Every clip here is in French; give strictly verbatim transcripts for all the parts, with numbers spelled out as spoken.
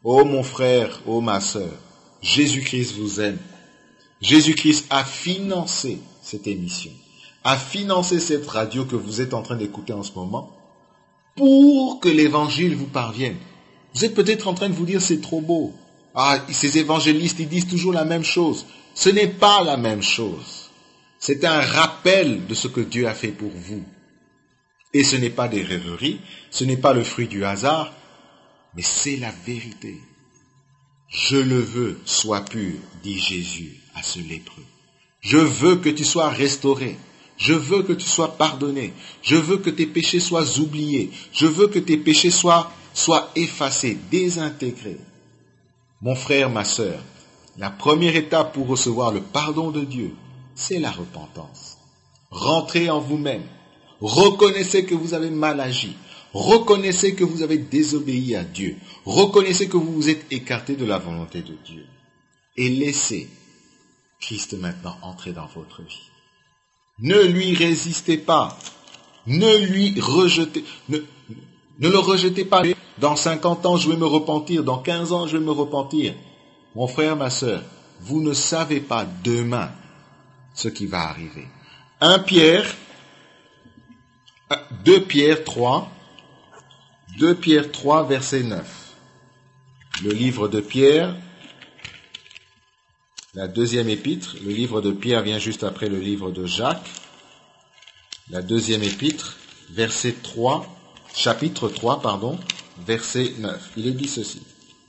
Oh mon frère, oh ma sœur, Jésus-Christ vous aime. Jésus-Christ a financé cette émission, a financé cette radio que vous êtes en train d'écouter en ce moment pour que l'évangile vous parvienne. Vous êtes peut-être en train de vous dire c'est trop beau. Ah, ces évangélistes, ils disent toujours la même chose. Ce n'est pas la même chose. C'est un rappel de ce que Dieu a fait pour vous. Et ce n'est pas des rêveries, ce n'est pas le fruit du hasard, mais c'est la vérité. Je le veux, sois pur, dit Jésus à ce lépreux. Je veux que tu sois restauré. Je veux que tu sois pardonné. Je veux que tes péchés soient oubliés. Je veux que tes péchés soient, soient effacés, désintégrés. Mon frère, ma sœur, la première étape pour recevoir le pardon de Dieu, c'est la repentance. Rentrez en vous-même. Reconnaissez que vous avez mal agi. Reconnaissez que vous avez désobéi à Dieu. Reconnaissez que vous vous êtes écarté de la volonté de Dieu. Et laissez Christ maintenant entrer dans votre vie. Ne lui résistez pas. Ne lui rejetez, ne, ne le rejetez pas. Dans cinquante ans, je vais me repentir. Dans quinze ans, je vais me repentir. Mon frère, ma sœur, vous ne savez pas demain ce qui va arriver. un Pierre, deux Pierre trois, deux Pierre trois, verset neuf. Le livre de Pierre, la deuxième épître, le livre de Pierre vient juste après le livre de Jacques. La deuxième épître, verset trois, chapitre trois, pardon, verset neuf. Il est dit ceci.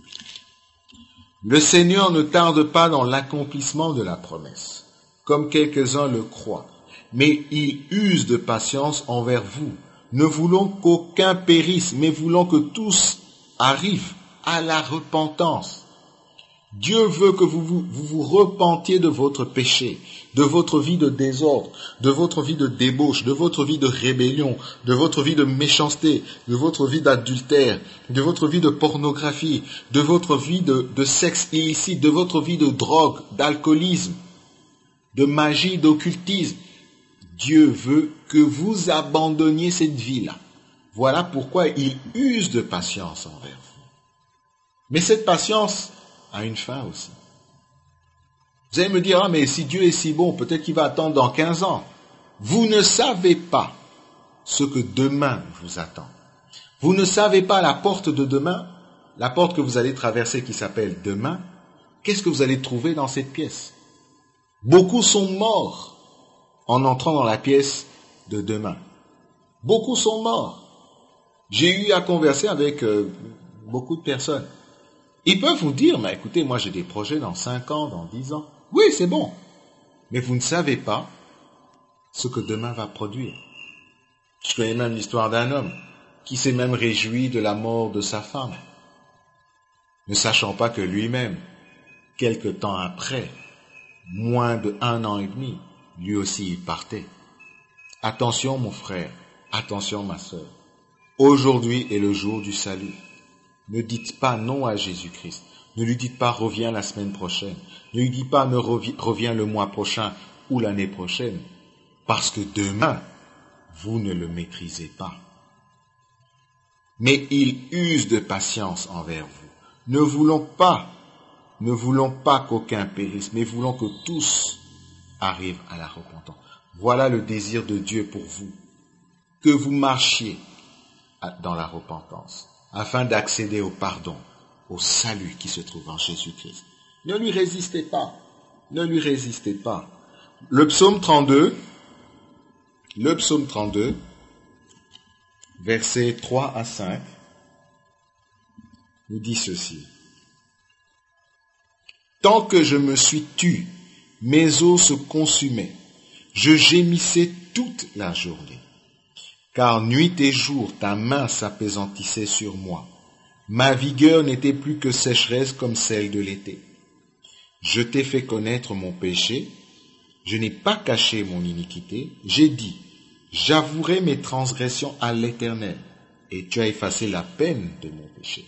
Le Seigneur ne tarde pas dans l'accomplissement de la promesse, comme quelques-uns le croient, mais il use de patience envers vous, ne voulant qu'aucun périsse, mais voulant que tous arrivent à la repentance. Dieu veut que vous vous, vous vous repentiez de votre péché, de votre vie de désordre, de votre vie de débauche, de votre vie de rébellion, de votre vie de méchanceté, de votre vie d'adultère, de votre vie de pornographie, de votre vie de, de sexe illicite, de votre vie de drogue, d'alcoolisme, de magie, d'occultisme. Dieu veut que vous abandonniez cette vie-là. Voilà pourquoi il use de patience envers vous. Mais cette patience a une fin aussi. Vous allez me dire, ah mais si Dieu est si bon, peut-être qu'il va attendre dans quinze ans. Vous ne savez pas ce que demain vous attend. Vous ne savez pas la porte de demain, la porte que vous allez traverser qui s'appelle demain. Qu'est-ce que vous allez trouver dans cette pièce? Beaucoup sont morts en entrant dans la pièce de demain. Beaucoup sont morts. J'ai eu à converser avec euh, beaucoup de personnes. Ils peuvent vous dire, mais écoutez, moi j'ai des projets dans cinq ans, dans dix ans. Oui, c'est bon. Mais vous ne savez pas ce que demain va produire. Je connais même l'histoire d'un homme qui s'est même réjoui de la mort de sa femme, ne sachant pas que lui-même, quelque temps après, moins de un an et demi, lui aussi il partait. Attention mon frère, attention ma sœur. Aujourd'hui est le jour du salut. Ne dites pas non à Jésus-Christ. Ne lui dites pas reviens la semaine prochaine. Ne lui dites pas ne revi- reviens le mois prochain ou l'année prochaine. Parce que demain, vous ne le maîtrisez pas. Mais il use de patience envers vous. Ne voulons pas, ne voulons pas qu'aucun périsse, mais voulons que tous arrivent à la repentance. Voilà le désir de Dieu pour vous. Que vous marchiez dans la repentance, afin d'accéder au pardon, au salut qui se trouve en Jésus-Christ. Ne lui résistez pas. Ne lui résistez pas. Le psaume trente-deux, le psaume trente-deux, versets trois à cinq, nous dit ceci. Tant que je me suis tu, mes os se consumaient. Je gémissais toute la journée. Car nuit et jour, ta main s'appesantissait sur moi. Ma vigueur n'était plus que sécheresse comme celle de l'été. Je t'ai fait connaître mon péché. Je n'ai pas caché mon iniquité. J'ai dit, j'avouerai mes transgressions à l'Éternel, et tu as effacé la peine de mon péché.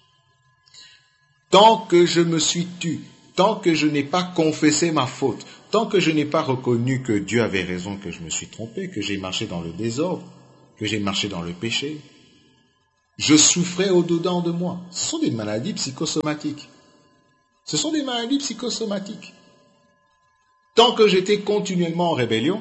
Tant que je me suis tu, tant que je n'ai pas confessé ma faute, tant que je n'ai pas reconnu que Dieu avait raison, que je me suis trompé, que j'ai marché dans le désordre, que j'ai marché dans le péché, Je souffrais au-dedans de moi. Ce sont des maladies psychosomatiques. Ce sont des maladies psychosomatiques. Tant que j'étais continuellement en rébellion,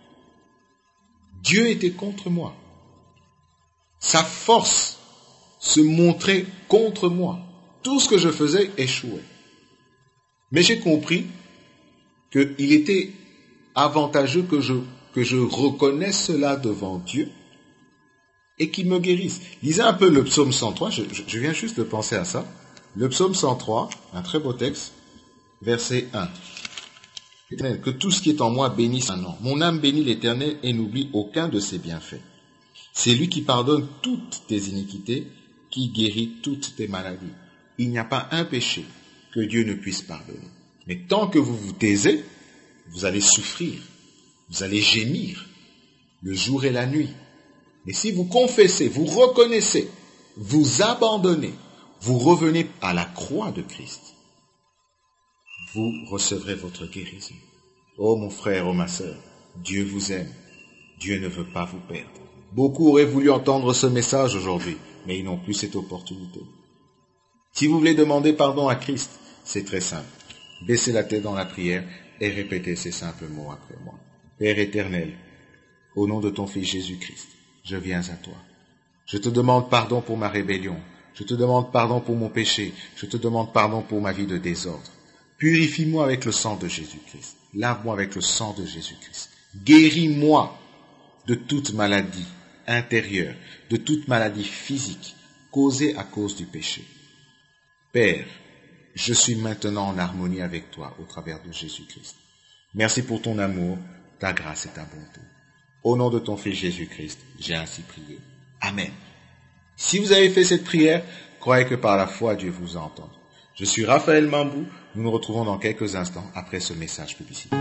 Dieu était contre moi. Sa force se montrait contre moi. Tout ce que je faisais échouait. Mais j'ai compris qu'il était avantageux que je, que je reconnaisse cela devant Dieu et qu'il me guérisse. Lisez un peu le psaume cent trois, je, je viens juste de penser à ça. Le psaume cent trois, un très beau texte, verset un. Éternel, que tout ce qui est en moi bénisse un nom. Mon âme bénit l'Éternel et n'oublie aucun de ses bienfaits. C'est lui qui pardonne toutes tes iniquités, qui guérit toutes tes maladies. Il n'y a pas un péché que Dieu ne puisse pardonner. Mais tant que vous vous taisez, vous allez souffrir, vous allez gémir, le jour et la nuit. Mais si vous confessez, vous reconnaissez, vous abandonnez, vous revenez à la croix de Christ, vous recevrez votre guérison. Oh mon frère, oh ma sœur, Dieu vous aime, Dieu ne veut pas vous perdre. Beaucoup auraient voulu entendre ce message aujourd'hui, mais ils n'ont plus cette opportunité. Si vous voulez demander pardon à Christ, c'est très simple. Baissez la tête dans la prière et répétez ces simples mots après moi. Père éternel, au nom de ton Fils Jésus-Christ, je viens à toi. Je te demande pardon pour ma rébellion. Je te demande pardon pour mon péché. Je te demande pardon pour ma vie de désordre. Purifie-moi avec le sang de Jésus-Christ. Lave-moi avec le sang de Jésus-Christ. Guéris-moi de toute maladie intérieure, de toute maladie physique causée à cause du péché. Père, je suis maintenant en harmonie avec toi au travers de Jésus-Christ. Merci pour ton amour, ta grâce et ta bonté. Au nom de ton Fils Jésus-Christ, j'ai ainsi prié. Amen. Si vous avez fait cette prière, croyez que par la foi, Dieu vous entend. Je suis Raphaël Mambou. Nous nous retrouvons dans quelques instants après ce message publicitaire.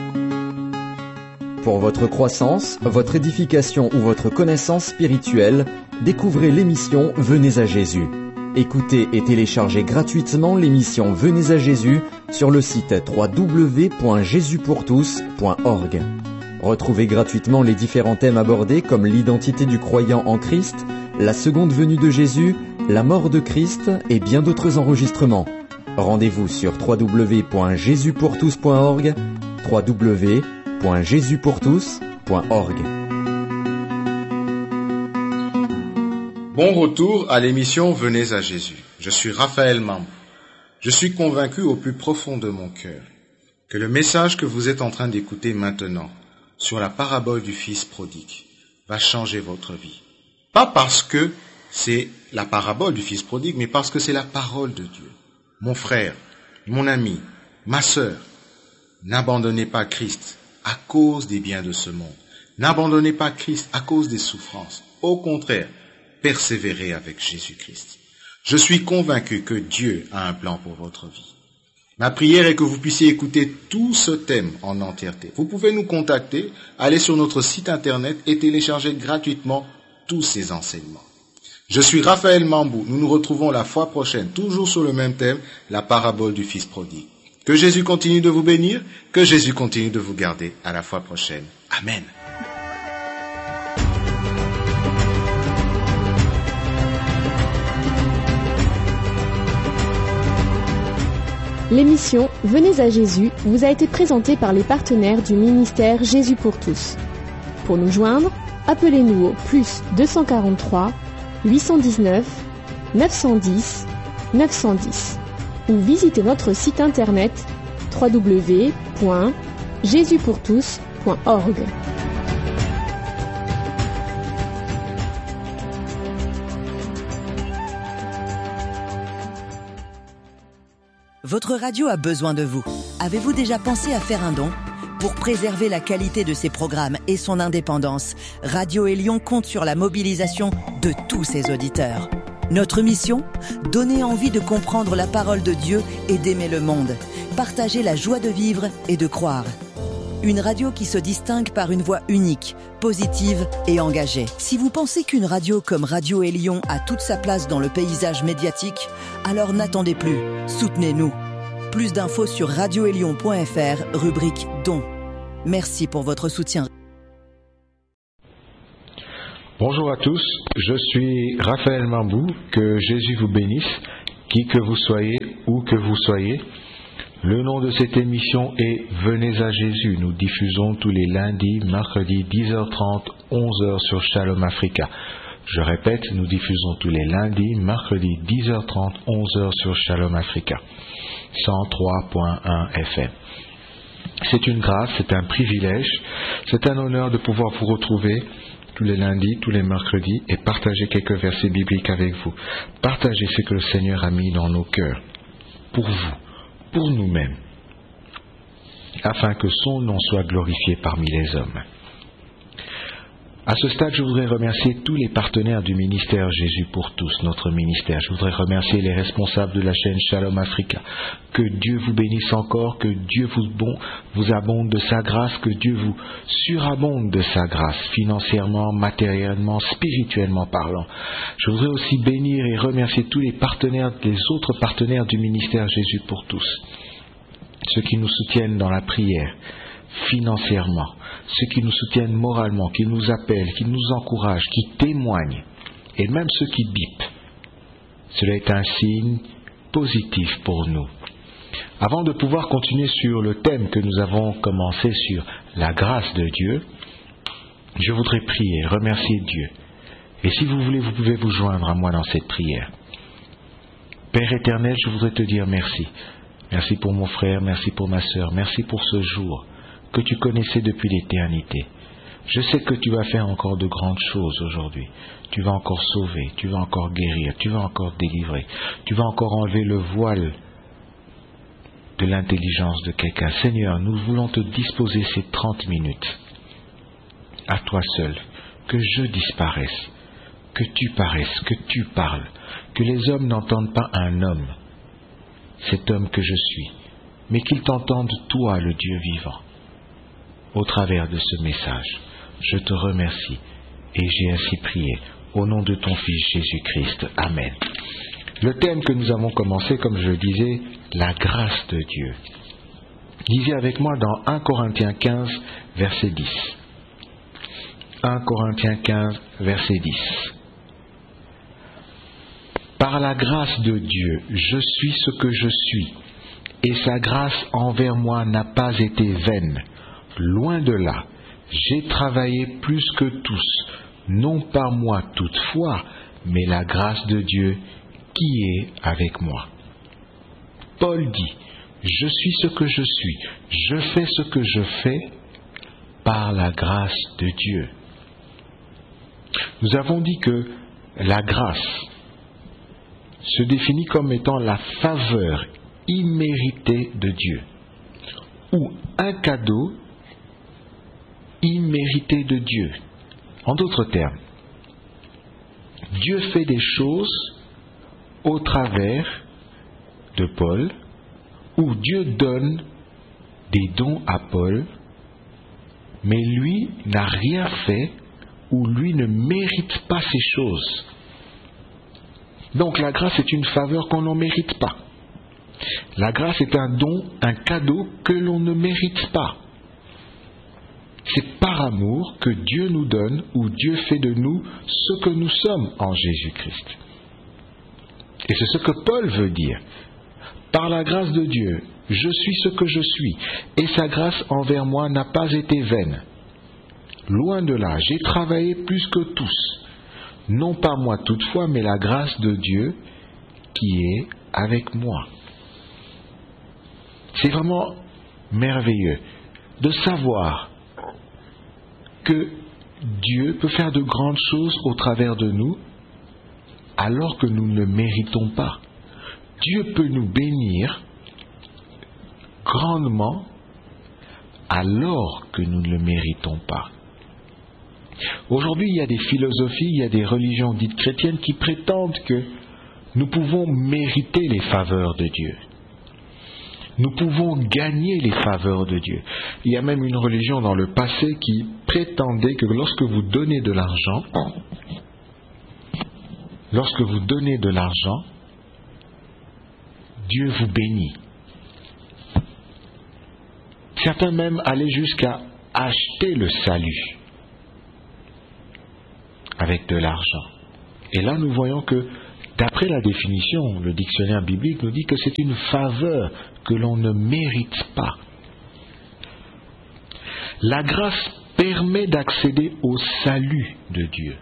Pour votre croissance, votre édification ou votre connaissance spirituelle, découvrez l'émission Venez à Jésus. Écoutez et téléchargez gratuitement l'émission Venez à Jésus sur le site w w w point jésus pour tous point org. Retrouvez gratuitement les différents thèmes abordés comme l'identité du croyant en Christ, la seconde venue de Jésus, la mort de Christ et bien d'autres enregistrements. Rendez-vous sur w w w point jésus pour tous point org, w w w point jésus pour tous point org. Bon retour à l'émission Venez à Jésus. Je suis Raphaël Mambou. Je suis convaincu au plus profond de mon cœur que le message que vous êtes en train d'écouter maintenant sur la parabole du Fils prodigue va changer votre vie. Pas parce que c'est la parabole du Fils prodigue, mais parce que c'est la parole de Dieu. Mon frère, mon ami, ma sœur, n'abandonnez pas Christ à cause des biens de ce monde. N'abandonnez pas Christ à cause des souffrances. Au contraire, persévérez avec Jésus-Christ. Je suis convaincu que Dieu a un plan pour votre vie. Ma prière est que vous puissiez écouter tout ce thème en entièreté. Vous pouvez nous contacter, aller sur notre site internet et télécharger gratuitement tous ces enseignements. Je suis Raphaël Mambou. Nous nous retrouvons la fois prochaine, toujours sur le même thème, la parabole du Fils prodigue. Que Jésus continue de vous bénir, que Jésus continue de vous garder. À la fois prochaine. Amen. L'émission Venez à Jésus vous a été présentée par les partenaires du ministère Jésus pour tous. Pour nous joindre, appelez-nous au plus deux cent quarante-trois, huit cent dix-neuf, neuf cent dix, neuf cent dix ou visitez notre site internet w w w point jésus pour tous point org. Votre radio a besoin de vous. Avez-vous déjà pensé à faire un don ? Pour préserver la qualité de ses programmes et son indépendance, Radio Élion compte sur la mobilisation de tous ses auditeurs. Notre mission ? Donner envie de comprendre la parole de Dieu et d'aimer le monde. Partager la joie de vivre et de croire. Une radio qui se distingue par une voix unique, positive et engagée. Si vous pensez qu'une radio comme Radio Élion a toute sa place dans le paysage médiatique, alors n'attendez plus, soutenez-nous. Plus d'infos sur radio élion point f r, rubrique Dons. Merci pour votre soutien. Bonjour. Bonjour à tous, je suis Raphaël Mambou, que Jésus vous bénisse, qui que vous soyez, où que vous soyez. Le nom de cette émission est Venez à Jésus. Nous diffusons tous les lundis, mercredis, dix heures trente, onze heures sur Shalom Africa. Je répète, nous diffusons tous les lundis, mercredis, dix heures trente, onze heures sur Shalom Africa, cent trois point un F M. C'est une grâce, c'est un privilège, c'est un honneur de pouvoir vous retrouver tous les lundis, tous les mercredis et partager quelques versets bibliques avec vous. Partager ce que le Seigneur a mis dans nos cœurs, pour vous, pour nous-mêmes, afin que son nom soit glorifié parmi les hommes. À ce stade, je voudrais remercier tous les partenaires du ministère Jésus pour tous, notre ministère. Je voudrais remercier les responsables de la chaîne Shalom Africa. Que Dieu vous bénisse encore, que Dieu vous, bon, vous abonde de sa grâce, que Dieu vous surabonde de sa grâce, financièrement, matériellement, spirituellement parlant. Je voudrais aussi bénir et remercier tous les partenaires, les autres partenaires du ministère Jésus pour tous. Ceux qui nous soutiennent dans la prière, financièrement, ceux qui nous soutiennent moralement, qui nous appellent, qui nous encouragent, qui témoignent, et même ceux qui bipent. Cela est un signe positif pour nous. Avant de pouvoir continuer sur le thème que nous avons commencé sur la grâce de Dieu, je voudrais prier, remercier Dieu. Et si vous voulez, vous pouvez vous joindre à moi dans cette prière. Père éternel, je voudrais te dire merci. Merci pour mon frère, merci pour ma sœur, merci pour ce jour que tu connaissais depuis l'éternité. Je sais que tu vas faire encore de grandes choses aujourd'hui. Tu vas encore sauver, tu vas encore guérir, tu vas encore délivrer, tu vas encore enlever le voile de l'intelligence de quelqu'un. Seigneur, nous voulons te disposer ces trente minutes à toi seul, que je disparaisse, que tu paraisses, que tu parles, que les hommes n'entendent pas un homme, cet homme que je suis, mais qu'ils t'entendent toi, le Dieu vivant. Au travers de ce message, je te remercie et j'ai ainsi prié au nom de ton Fils Jésus-Christ. Amen. Le thème que nous avons commencé, comme je le disais, la grâce de Dieu. Lisez avec moi dans un Corinthiens quinze, verset dix. un Corinthiens quinze, verset dix. Par la grâce de Dieu, je suis ce que je suis, et sa grâce envers moi n'a pas été vaine. Loin de là, j'ai travaillé plus que tous, non pas moi toutefois, mais la grâce de Dieu qui est avec moi. Paul dit, je suis ce que je suis, je fais ce que je fais par la grâce de Dieu. Nous avons dit que la grâce se définit comme étant la faveur imméritée de Dieu, ou un cadeau immérité de Dieu. En d'autres termes, Dieu fait des choses au travers de Paul, ou Dieu donne des dons à Paul, mais lui n'a rien fait, ou lui ne mérite pas ces choses. Donc la grâce est une faveur qu'on n'en mérite pas. La grâce est un don, un cadeau que l'on ne mérite pas. C'est par amour que Dieu nous donne, ou Dieu fait de nous ce que nous sommes en Jésus-Christ. Et c'est ce que Paul veut dire. Par la grâce de Dieu, je suis ce que je suis, et sa grâce envers moi n'a pas été vaine. Loin de là, j'ai travaillé plus que tous, non pas moi toutefois, mais la grâce de Dieu qui est avec moi. C'est vraiment merveilleux de savoir que Dieu peut faire de grandes choses au travers de nous alors que nous ne méritons pas. Dieu peut nous bénir grandement alors que nous ne le méritons pas. Aujourd'hui, il y a des philosophies, il y a des religions dites chrétiennes qui prétendent que nous pouvons mériter les faveurs de Dieu. Nous pouvons gagner les faveurs de Dieu. Il y a même une religion dans le passé qui prétendait que lorsque vous donnez de l'argent, lorsque vous donnez de l'argent, Dieu vous bénit. Certains même allaient jusqu'à acheter le salut. avec de l'argent. Et là, nous voyons que, d'après la définition, le dictionnaire biblique nous dit que c'est une faveur que l'on ne mérite pas. La grâce permet d'accéder au salut de Dieu.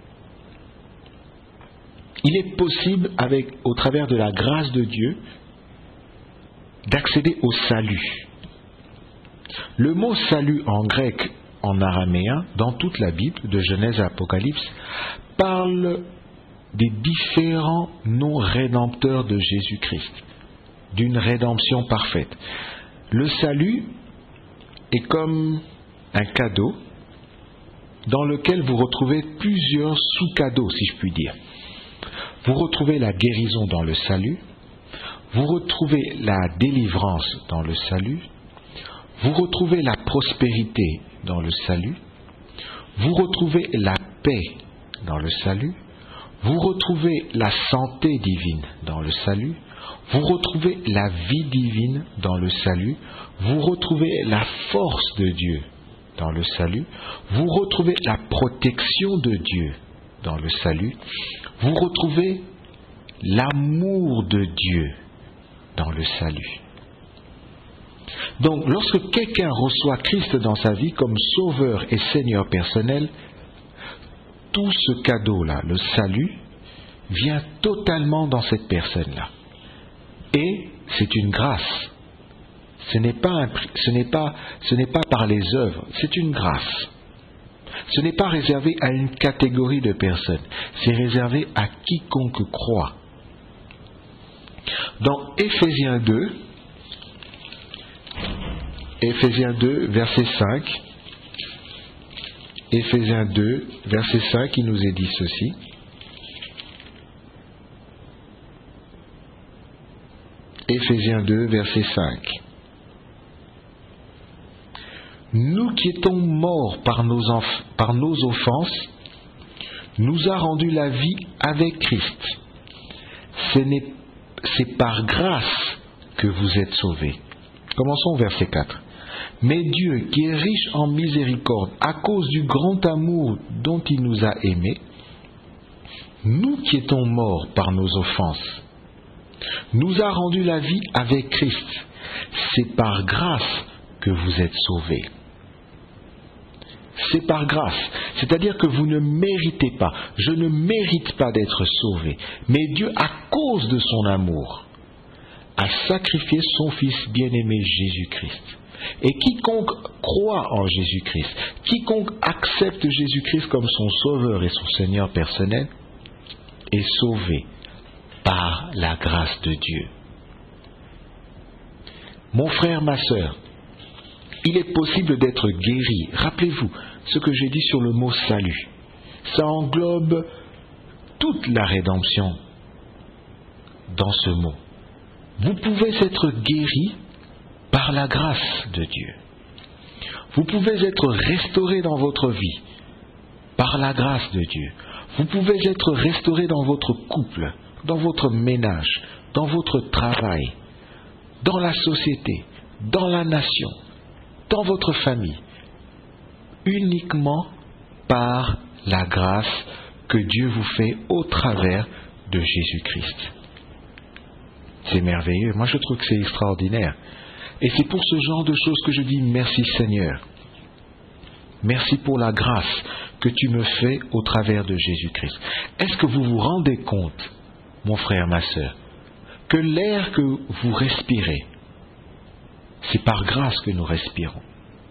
Il est possible, avec, au travers de la grâce de Dieu, d'accéder au salut. Le mot salut en grec, en araméen, dans toute la Bible, de Genèse à Apocalypse, parle des différents noms rédempteurs de Jésus-Christ, d'une rédemption parfaite. Le salut est comme un cadeau dans lequel vous retrouvez plusieurs sous-cadeaux, si je puis dire. Vous retrouvez la guérison dans le salut, vous retrouvez la délivrance dans le salut, vous retrouvez la prospérité dans le salut, vous retrouvez la paix dans le salut, vous retrouvez la santé divine dans le salut, vous retrouvez la vie divine dans le salut, vous retrouvez la force de Dieu dans le salut, vous retrouvez la protection de Dieu dans le salut, vous retrouvez l'amour de Dieu dans le salut. Donc, lorsque quelqu'un reçoit Christ dans sa vie comme sauveur et Seigneur personnel, tout ce cadeau-là, le salut, vient totalement dans cette personne-là. Et c'est une grâce. Ce n'est pas, un, ce n'est pas, ce n'est pas par les œuvres, c'est une grâce. Ce n'est pas réservé à une catégorie de personnes, c'est réservé à quiconque croit. Dans Éphésiens deux, Éphésiens deux, verset cinq, Éphésiens deux, verset cinq, il nous est dit ceci. Éphésiens deux, verset cinq. Nous qui étions morts par nos, enf- par nos offenses, nous a rendu la vie avec Christ. Ce n'est, c'est par grâce que vous êtes sauvés. Commençons au verset quatre. Mais Dieu, qui est riche en miséricorde, à cause du grand amour dont il nous a aimés, nous qui étions morts par nos offenses, nous a rendu la vie avec Christ. C'est par grâce que vous êtes sauvés. C'est par grâce. C'est-à-dire que vous ne méritez pas. Je ne mérite pas d'être sauvé. Mais Dieu, à cause de son amour, a sacrifié son Fils bien-aimé Jésus-Christ. Et quiconque croit en Jésus-Christ, quiconque accepte Jésus-Christ comme son Sauveur et son Seigneur personnel, est sauvé par la grâce de Dieu. Mon frère, ma sœur, il est possible d'être guéri. Rappelez-vous ce que j'ai dit sur le mot salut. Ça englobe toute la rédemption dans ce mot. Vous pouvez être guéri par la grâce de Dieu. Vous pouvez être restauré dans votre vie par la grâce de Dieu. Vous pouvez être restauré dans votre couple, dans votre ménage, dans votre travail, dans la société, dans la nation, dans votre famille, uniquement par la grâce que Dieu vous fait au travers de Jésus-Christ. C'est merveilleux. Moi, je trouve que c'est extraordinaire. Et c'est pour ce genre de choses que je dis merci Seigneur. Merci pour la grâce que tu me fais au travers de Jésus-Christ. Est-ce que vous vous rendez compte, mon frère, ma sœur, que l'air que vous respirez, c'est par grâce que nous respirons.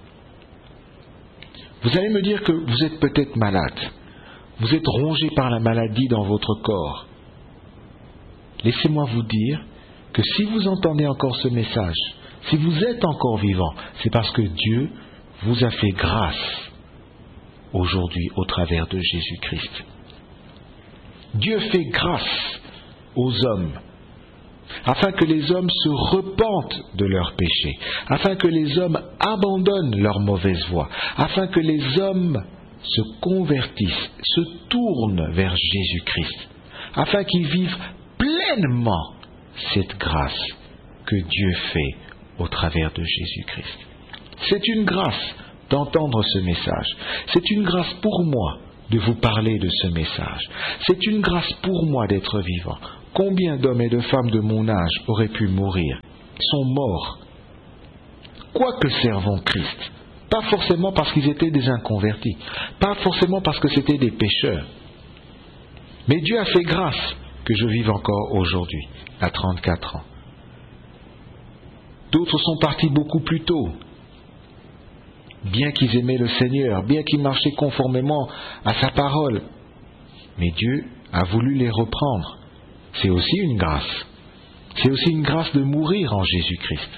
Vous allez me dire que vous êtes peut-être malade. Vous êtes rongé par la maladie dans votre corps. Laissez-moi vous dire que si vous entendez encore ce message, si vous êtes encore vivant, c'est parce que Dieu vous a fait grâce aujourd'hui au travers de Jésus-Christ. Dieu fait grâce aux hommes afin que les hommes se repentent de leurs péchés, afin que les hommes abandonnent leur mauvaise voie, afin que les hommes se convertissent, se tournent vers Jésus-Christ, afin qu'ils vivent pleinement cette grâce que Dieu fait au travers de Jésus-Christ. C'est une grâce d'entendre ce message. C'est une grâce pour moi de vous parler de ce message. C'est une grâce pour moi d'être vivant. Combien d'hommes et de femmes de mon âge auraient pu mourir, sont morts, quoique servant Christ. Pas forcément parce qu'ils étaient des inconvertis, pas forcément parce que c'était des pécheurs. Mais Dieu a fait grâce que je vive encore aujourd'hui, à trente-quatre ans. D'autres sont partis beaucoup plus tôt, bien qu'ils aimaient le Seigneur, bien qu'ils marchaient conformément à sa parole. Mais Dieu a voulu les reprendre. C'est aussi une grâce. C'est aussi une grâce de mourir en Jésus-Christ.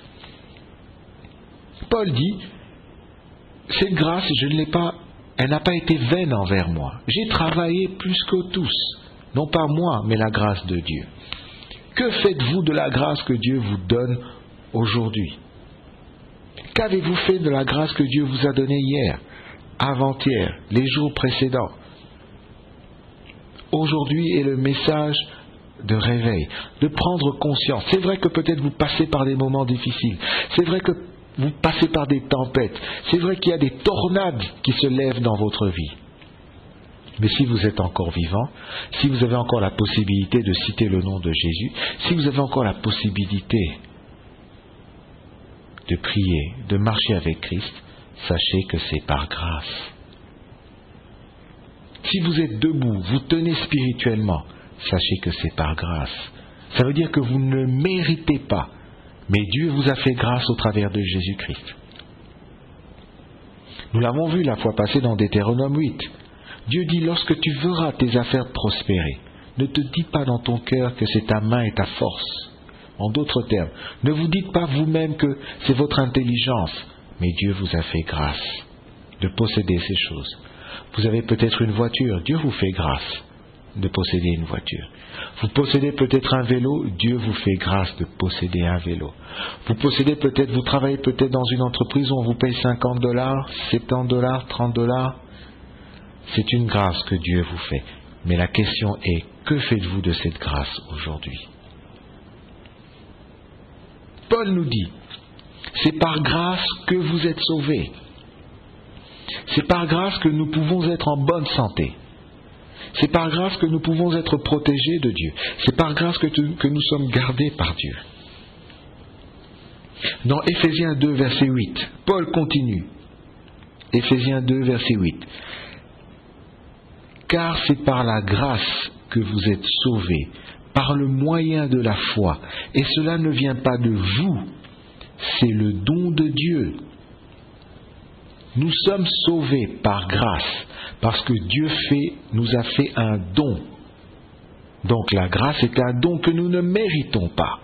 Paul dit, cette grâce, je ne l'ai pas, elle n'a pas été vaine envers moi. J'ai travaillé plus que tous, non pas moi, mais la grâce de Dieu. Que faites-vous de la grâce que Dieu vous donne aujourd'hui? Qu'avez-vous fait de la grâce que Dieu vous a donnée hier, avant-hier, les jours précédents? Aujourd'hui est le message de réveil, de prendre conscience. C'est vrai que peut-être vous passez par des moments difficiles. C'est vrai que vous passez par des tempêtes. C'est vrai qu'il y a des tornades qui se lèvent dans votre vie. Mais si vous êtes encore vivant, si vous avez encore la possibilité de citer le nom de Jésus, si vous avez encore la possibilité de prier, de marcher avec Christ, sachez que c'est par grâce. Si vous êtes debout, vous tenez spirituellement, sachez que c'est par grâce. Ça veut dire que vous ne méritez pas, mais Dieu vous a fait grâce au travers de Jésus-Christ. Nous l'avons vu la fois passée dans Deutéronome huit. Dieu dit, lorsque tu verras tes affaires prospérer, ne te dis pas dans ton cœur que c'est ta main et ta force. En d'autres termes, ne vous dites pas vous-même que c'est votre intelligence, mais Dieu vous a fait grâce de posséder ces choses. Vous avez peut-être une voiture, Dieu vous fait grâce de posséder une voiture. Vous possédez peut-être un vélo, Dieu vous fait grâce de posséder un vélo. Vous possédez peut-être, vous travaillez peut-être dans une entreprise où on vous paye cinquante dollars, soixante-dix dollars, trente dollars. C'est une grâce que Dieu vous fait. Mais la question est, que faites-vous de cette grâce aujourd'hui? Paul nous dit, c'est par grâce que vous êtes sauvés. C'est par grâce que nous pouvons être en bonne santé. C'est par grâce que nous pouvons être protégés de Dieu. C'est par grâce que, tu, que nous sommes gardés par Dieu. Dans Éphésiens deux, verset huit, Paul continue. Éphésiens deux, verset huit. Car c'est par la grâce que vous êtes sauvés, par le moyen de la foi. Et cela ne vient pas de vous, c'est le don de Dieu. Nous sommes sauvés par grâce, parce que Dieu fait, nous a fait un don. Donc la grâce est un don que nous ne méritons pas.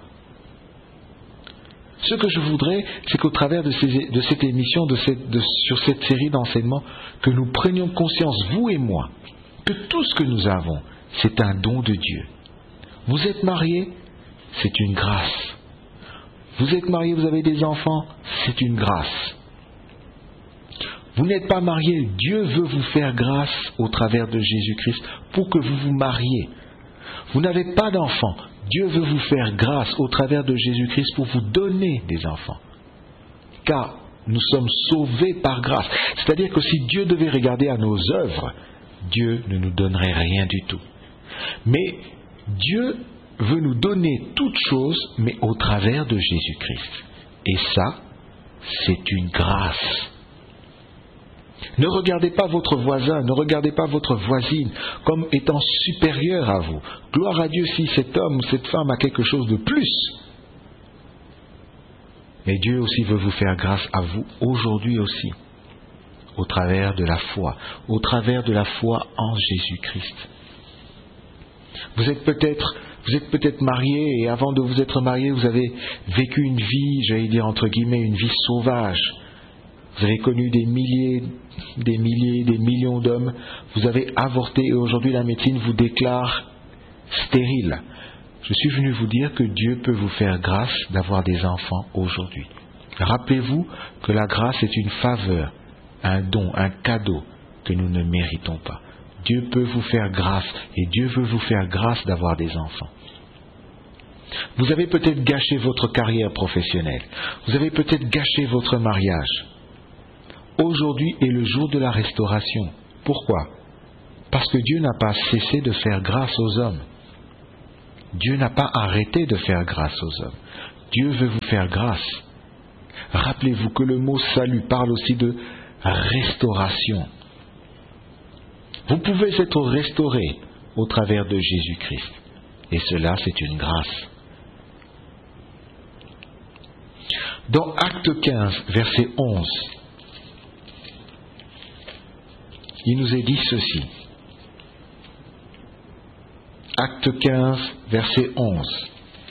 Ce que je voudrais, c'est qu'au travers de, ces, de cette émission, de cette, de, sur cette série d'enseignements, que nous prenions conscience, vous et moi, que tout ce que nous avons, c'est un don de Dieu. Vous êtes mariés, c'est une grâce. Vous êtes mariés, vous avez des enfants, c'est une grâce. Vous n'êtes pas marié, Dieu veut vous faire grâce au travers de Jésus-Christ pour que vous vous mariez. Vous n'avez pas d'enfants, Dieu veut vous faire grâce au travers de Jésus-Christ pour vous donner des enfants. Car nous sommes sauvés par grâce. C'est-à-dire que si Dieu devait regarder à nos œuvres, Dieu ne nous donnerait rien du tout. Mais Dieu veut nous donner toutes choses, mais au travers de Jésus-Christ. Et ça, c'est une grâce. Ne regardez pas votre voisin, ne regardez pas votre voisine comme étant supérieur à vous. Gloire à Dieu si cet homme ou cette femme a quelque chose de plus. Mais Dieu aussi veut vous faire grâce à vous aujourd'hui aussi, au travers de la foi, au travers de la foi en Jésus-Christ. Vous êtes peut-être, vous êtes peut-être marié et avant de vous être marié, vous avez vécu une vie, j'allais dire entre guillemets, une vie sauvage. Vous avez connu des milliers, des milliers, des millions d'hommes. Vous avez avorté et aujourd'hui la médecine vous déclare stérile. Je suis venu vous dire que Dieu peut vous faire grâce d'avoir des enfants aujourd'hui. Rappelez-vous que la grâce est une faveur, un don, un cadeau que nous ne méritons pas. Dieu peut vous faire grâce et Dieu veut vous faire grâce d'avoir des enfants. Vous avez peut-être gâché votre carrière professionnelle. Vous avez peut-être gâché votre mariage. Aujourd'hui est le jour de la restauration. Pourquoi? Parce que Dieu n'a pas cessé de faire grâce aux hommes. Dieu n'a pas arrêté de faire grâce aux hommes. Dieu veut vous faire grâce. Rappelez-vous que le mot salut parle aussi de restauration. Vous pouvez être restauré au travers de Jésus-Christ. Et cela, c'est une grâce. Dans Acte quinze, verset onze, il nous est dit ceci. Acte quinze, verset onze.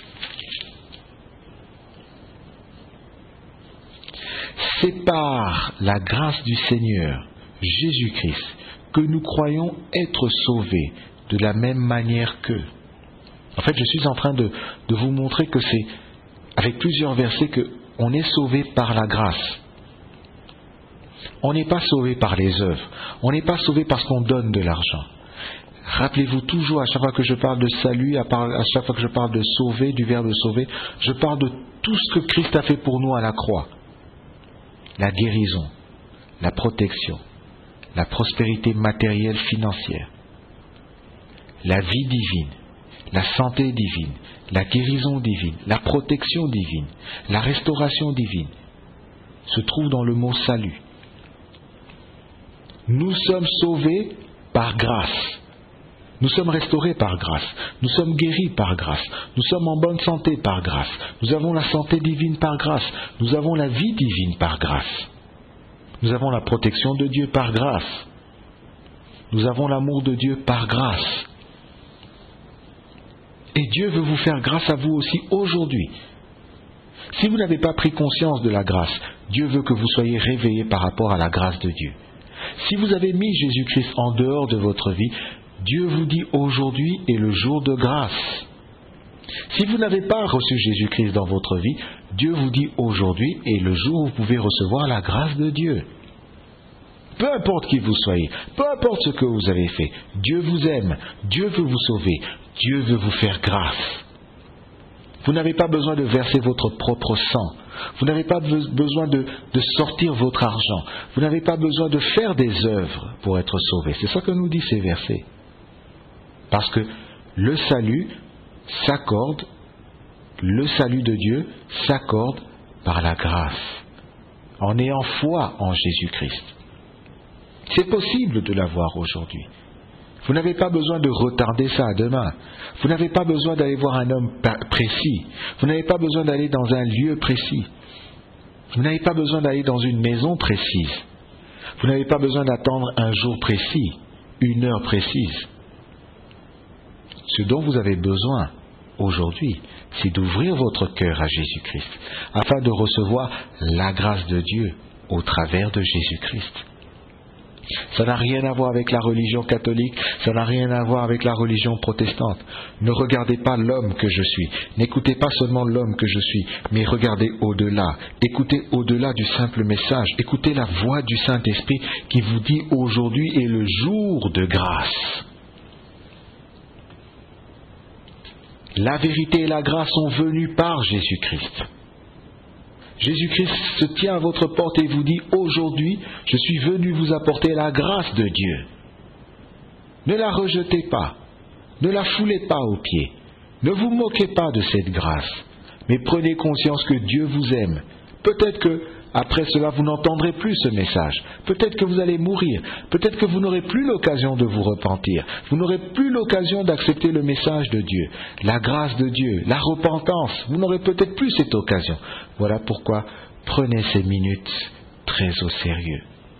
C'est par la grâce du Seigneur Jésus-Christ que nous croyons être sauvés de la même manière qu'eux. En fait, je suis en train de, de vous montrer que c'est avec plusieurs versets qu'on est sauvé par la grâce. On n'est pas sauvé par les œuvres. On n'est pas sauvé parce qu'on donne de l'argent. Rappelez-vous toujours, à chaque fois que je parle de salut, à chaque fois que je parle de sauver, du verbe sauver, je parle de tout ce que Christ a fait pour nous à la croix. La guérison, la protection, la prospérité matérielle financière, la vie divine, la santé divine, la guérison divine, la protection divine, la restauration divine, se trouve dans le mot salut. Nous sommes sauvés par grâce. Nous sommes restaurés par grâce. Nous sommes guéris par grâce. Nous sommes en bonne santé par grâce. Nous avons la santé divine par grâce. Nous avons la vie divine par grâce. Nous avons la protection de Dieu par grâce. Nous avons l'amour de Dieu par grâce. Et Dieu veut vous faire grâce à vous aussi aujourd'hui. Si vous n'avez pas pris conscience de la grâce, Dieu veut que vous soyez réveillés par rapport à la grâce de Dieu. Si vous avez mis Jésus-Christ en dehors de votre vie, Dieu vous dit aujourd'hui est le jour de grâce. Si vous n'avez pas reçu Jésus-Christ dans votre vie, Dieu vous dit aujourd'hui est le jour où vous pouvez recevoir la grâce de Dieu. Peu importe qui vous soyez, peu importe ce que vous avez fait, Dieu vous aime, Dieu veut vous sauver, Dieu veut vous faire grâce. Vous n'avez pas besoin de verser votre propre sang. Vous n'avez pas besoin de, de sortir votre argent. Vous n'avez pas besoin de faire des œuvres pour être sauvé. C'est ça que nous dit ces versets. Parce que le salut s'accorde, le salut de Dieu s'accorde par la grâce, en ayant foi en Jésus-Christ. C'est possible de l'avoir aujourd'hui. Vous n'avez pas besoin de retarder ça à demain. Vous n'avez pas besoin d'aller voir un homme précis. Vous n'avez pas besoin d'aller dans un lieu précis. Vous n'avez pas besoin d'aller dans une maison précise. Vous n'avez pas besoin d'attendre un jour précis, une heure précise. Ce dont vous avez besoin aujourd'hui, c'est d'ouvrir votre cœur à Jésus-Christ, afin de recevoir la grâce de Dieu au travers de Jésus-Christ. Ça n'a rien à voir avec la religion catholique, ça n'a rien à voir avec la religion protestante. Ne regardez pas l'homme que je suis, n'écoutez pas seulement l'homme que je suis, mais regardez au-delà, écoutez au-delà du simple message, écoutez la voix du Saint-Esprit qui vous dit aujourd'hui est le jour de grâce. La vérité et la grâce sont venues par Jésus-Christ. Jésus-Christ se tient à votre porte et vous dit « Aujourd'hui, je suis venu vous apporter la grâce de Dieu. » Ne la rejetez pas, ne la foulez pas aux pieds, ne vous moquez pas de cette grâce, mais prenez conscience que Dieu vous aime. Peut-être que après cela, vous n'entendrez plus ce message. Peut-être que vous allez mourir. Peut-être que vous n'aurez plus l'occasion de vous repentir. Vous n'aurez plus l'occasion d'accepter le message de Dieu, la grâce de Dieu, la repentance. Vous n'aurez peut-être plus cette occasion. Voilà pourquoi prenez ces minutes très au sérieux.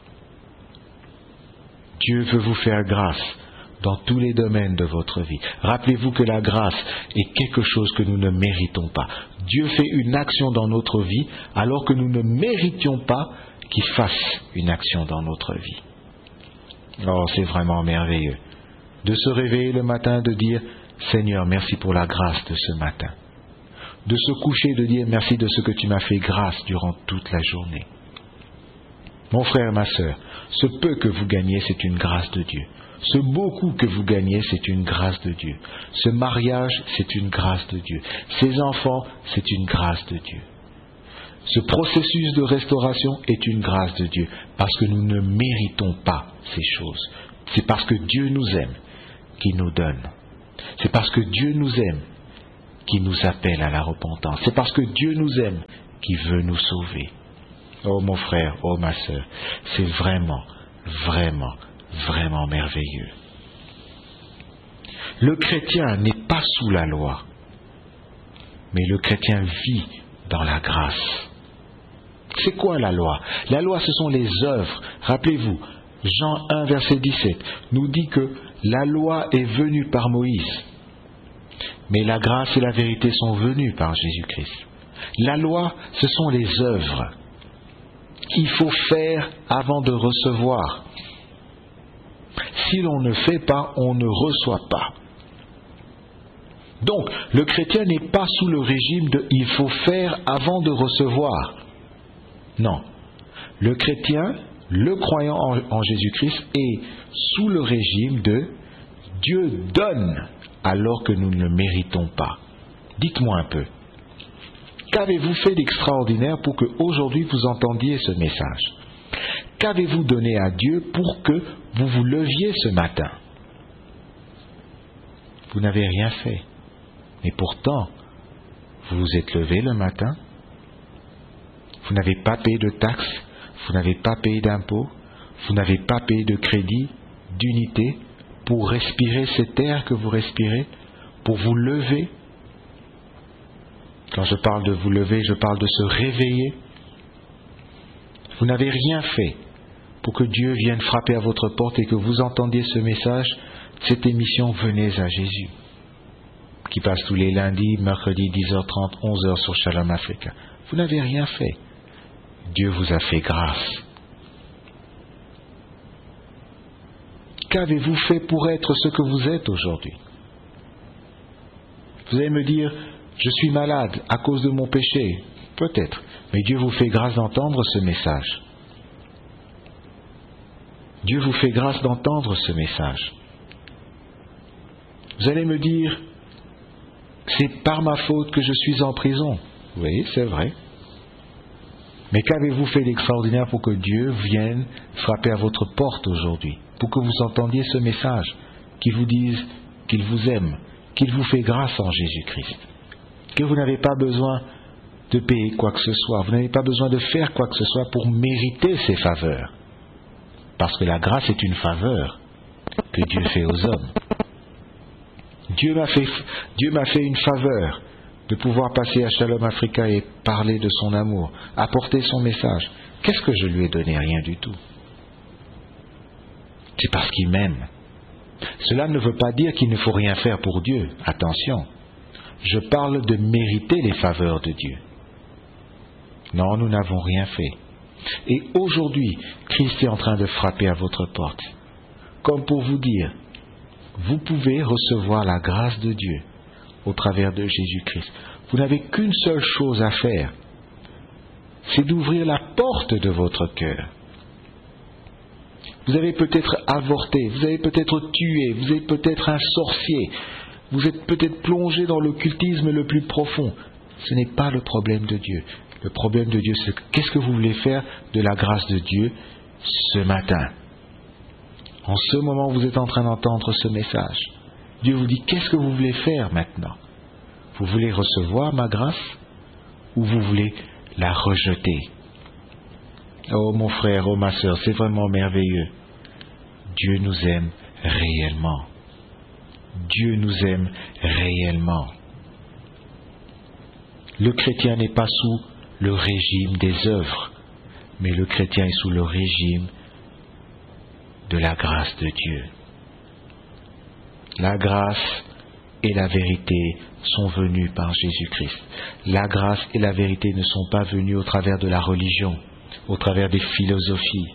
Dieu veut vous faire grâce dans tous les domaines de votre vie. Rappelez-vous que la grâce est quelque chose que nous ne méritons pas. Dieu fait une action dans notre vie alors que nous ne méritions pas qu'il fasse une action dans notre vie. Oh, c'est vraiment merveilleux de se réveiller le matin, de dire « Seigneur, merci pour la grâce de ce matin ». De se coucher, de dire « Merci de ce que tu m'as fait grâce durant toute la journée ». Mon frère, ma sœur, ce peu que vous gagnez, c'est une grâce de Dieu. Ce beaucoup que vous gagnez, c'est une grâce de Dieu. Ce mariage, c'est une grâce de Dieu. Ces enfants, c'est une grâce de Dieu. Ce processus de restauration est une grâce de Dieu, parce que nous ne méritons pas ces choses. C'est parce que Dieu nous aime qu'il nous donne. C'est parce que Dieu nous aime qu'il nous appelle à la repentance. C'est parce que Dieu nous aime qu'il veut nous sauver. Oh mon frère, oh ma sœur, c'est vraiment, vraiment, vraiment merveilleux. Le chrétien n'est pas sous la loi, mais le chrétien vit dans la grâce. C'est quoi la loi? La loi, ce sont les œuvres. Rappelez-vous, Jean un, verset dix-sept, nous dit que la loi est venue par Moïse, mais la grâce et la vérité sont venues par Jésus-Christ. La loi, ce sont les œuvres qu'il faut faire avant de recevoir. Si l'on ne fait pas, on ne reçoit pas. Donc, le chrétien n'est pas sous le régime de « il faut faire avant de recevoir ». Non. Le chrétien, le croyant en, en Jésus-Christ, est sous le régime de « Dieu donne alors que nous ne le méritons pas ». Dites-moi un peu. Qu'avez-vous fait d'extraordinaire pour que aujourd'hui vous entendiez ce message? Qu'avez-vous donné à Dieu pour que vous vous leviez ce matin? Vous n'avez rien fait. Et pourtant, vous vous êtes levé le matin. Vous n'avez pas payé de taxes, vous n'avez pas payé d'impôts, vous n'avez pas payé de crédit, d'unité pour respirer cet air que vous respirez, pour vous lever. Quand je parle de vous lever, je parle de se réveiller. Vous n'avez rien fait pour que Dieu vienne frapper à votre porte et que vous entendiez ce message, cette émission « Venez à Jésus » qui passe tous les lundis, mercredis, dix heures trente, onze heures sur Shalom Africa. Vous n'avez rien fait. Dieu vous a fait grâce. Qu'avez-vous fait pour être ce que vous êtes aujourd'hui? Vous allez me dire, je suis malade à cause de mon péché. Peut-être, mais Dieu vous fait grâce d'entendre ce message. Dieu vous fait grâce d'entendre ce message. Vous allez me dire, c'est par ma faute que je suis en prison. Oui, c'est vrai. Mais qu'avez-vous fait d'extraordinaire pour que Dieu vienne frapper à votre porte aujourd'hui, pour que vous entendiez ce message, qu'il vous dise qu'il vous aime, qu'il vous fait grâce en Jésus-Christ, que vous n'avez pas besoin de payer quoi que ce soit, vous n'avez pas besoin de faire quoi que ce soit pour mériter ces faveurs, parce que la grâce est une faveur que Dieu fait aux hommes. Dieu m'a fait, Dieu m'a fait une faveur de pouvoir passer à Shalom Africa et parler de son amour, apporter son message. Qu'est-ce que je lui ai donné? Rien du tout. C'est parce qu'il m'aime. Cela ne veut pas dire qu'il ne faut rien faire pour Dieu. Attention. Je parle de mériter les faveurs de Dieu. Non, nous n'avons rien fait. Et aujourd'hui, Christ est en train de frapper à votre porte. Comme pour vous dire, vous pouvez recevoir la grâce de Dieu au travers de Jésus-Christ. Vous n'avez qu'une seule chose à faire, c'est d'ouvrir la porte de votre cœur. Vous avez peut-être avorté, vous avez peut-être tué, vous êtes peut-être un sorcier, vous êtes peut-être plongé dans l'occultisme le plus profond. Ce n'est pas le problème de Dieu. Le problème de Dieu, c'est qu'est-ce que vous voulez faire de la grâce de Dieu ce matin? En ce moment, vous êtes en train d'entendre ce message. Dieu vous dit, qu'est-ce que vous voulez faire maintenant? Vous voulez recevoir ma grâce ou vous voulez la rejeter? Oh mon frère, oh ma sœur, c'est vraiment merveilleux. Dieu nous aime réellement. Dieu nous aime réellement. Le chrétien n'est pas sous le régime des œuvres, mais le chrétien est sous le régime de la grâce de Dieu. La grâce et la vérité sont venues par Jésus-Christ. La grâce et la vérité ne sont pas venues au travers de la religion, au travers des philosophies.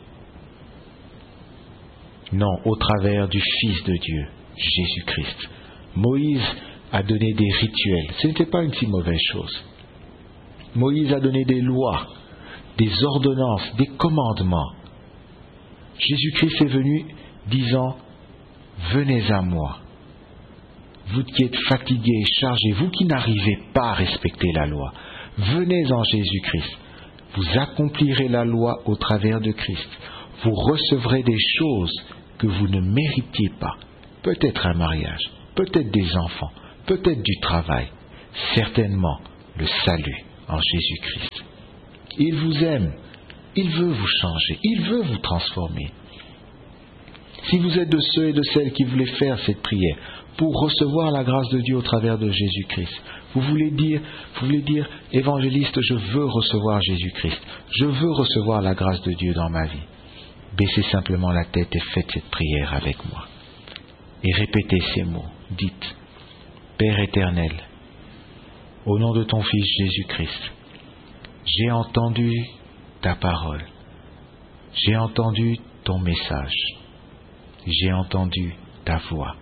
Non, au travers du Fils de Dieu, Jésus-Christ. Moïse a donné des rituels. Ce n'était pas une si mauvaise chose. Moïse a donné des lois, des ordonnances, des commandements. Jésus-Christ est venu disant, venez à moi. Vous qui êtes fatigués et chargés, vous qui n'arrivez pas à respecter la loi, venez en Jésus-Christ. Vous accomplirez la loi au travers de Christ. Vous recevrez des choses que vous ne méritiez pas. Peut-être un mariage, peut-être des enfants, peut-être du travail, certainement le salut en Jésus-Christ. Il vous aime, il veut vous changer, il veut vous transformer. Si vous êtes de ceux et de celles qui voulaient faire cette prière pour recevoir la grâce de Dieu au travers de Jésus-Christ, vous voulez dire, vous voulez dire, évangéliste, je veux recevoir Jésus-Christ, je veux recevoir la grâce de Dieu dans ma vie. Baissez simplement la tête et faites cette prière avec moi. Et répétez ces mots. Dites, Père éternel, au nom de ton Fils Jésus-Christ, j'ai entendu ta parole, j'ai entendu ton message, j'ai entendu ta voix.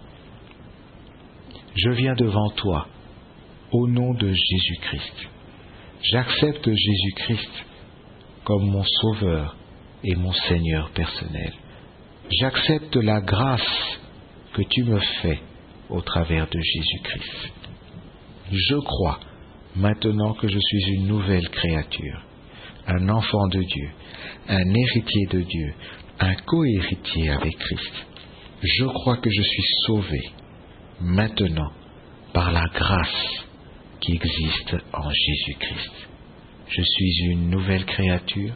Je viens devant toi, au nom de Jésus-Christ. J'accepte Jésus-Christ comme mon Sauveur et mon Seigneur personnel. J'accepte la grâce que tu me fais au travers de Jésus-Christ. Je crois maintenant que je suis une nouvelle créature, un enfant de Dieu, un héritier de Dieu, un co-héritier avec Christ. Je crois que je suis sauvé maintenant par la grâce qui existe en Jésus-Christ. Je suis une nouvelle créature,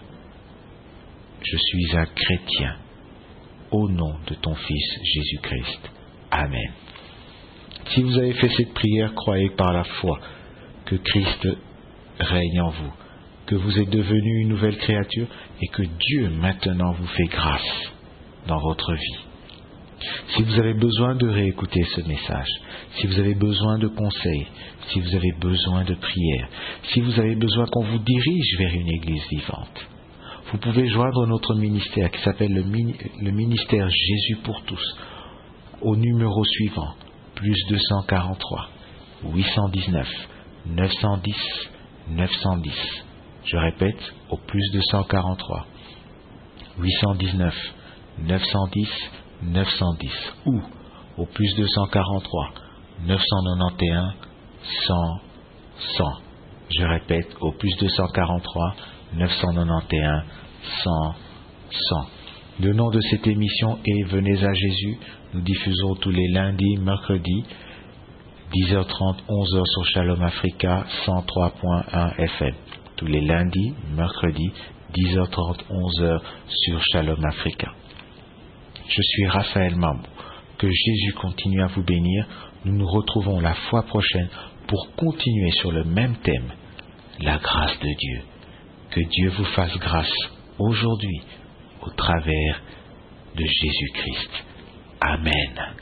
je suis un chrétien, au nom de ton Fils Jésus-Christ. Amen. Si vous avez fait cette prière, croyez par la foi que Christ règne en vous, que vous êtes devenu une nouvelle créature et que Dieu maintenant vous fait grâce dans votre vie. Si vous avez besoin de réécouter ce message, si vous avez besoin de conseils, si vous avez besoin de prières, si vous avez besoin qu'on vous dirige vers une église vivante, vous pouvez joindre notre ministère qui s'appelle le, mini, le ministère Jésus pour tous au numéro suivant, plus deux cent quarante-trois, huit cent dix-neuf, neuf cent dix, neuf cent dix. Je répète, au plus deux cent quarante-trois, huit cent dix-neuf, neuf cent dix, neuf cent dix ou au plus deux cent quarante-trois, neuf cent quatre-vingt-onze, cent, cent. Je répète, au plus deux cent quarante-trois, neuf cent quatre-vingt-onze, cent, cent. Le nom de cette émission est Venez à Jésus. Nous diffusons tous les lundis, mercredis, dix heures trente, onze heures sur Shalom Africa, cent trois point un F M. Tous les lundis, mercredis, dix heures trente, onze heures sur Shalom Africa. Je suis Raphaël Mambou. Que Jésus continue à vous bénir. Nous nous retrouvons la fois prochaine pour continuer sur le même thème, la grâce de Dieu. Que Dieu vous fasse grâce aujourd'hui au travers de Jésus-Christ. Amen.